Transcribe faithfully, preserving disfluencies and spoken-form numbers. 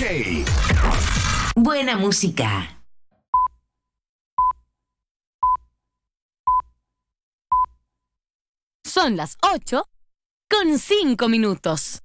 Buena música. Son las ocho con cinco minutos.